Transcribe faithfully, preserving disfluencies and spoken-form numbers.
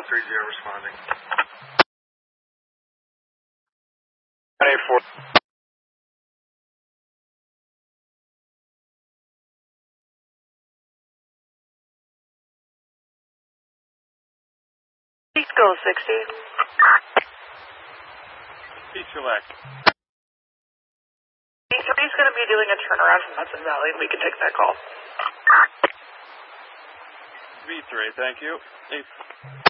three zero responding. nine eight four. Go sixty. East relax. Somebody's going to be doing a turnaround from Hudson Valley, and we can take that call. V three, thank you. Eight.